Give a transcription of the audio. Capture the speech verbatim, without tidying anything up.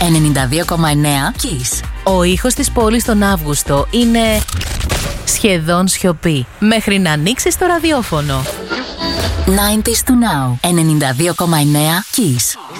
ενενήντα δύο κόμμα εννέα Kiss. Ο ήχος της πόλης τον Αύγουστο είναι σχεδόν σιωπή, μέχρι να ανοίξεις το ραδιόφωνο. ενενήντα του Now, ενενήντα δύο κόμμα εννέα Kiss.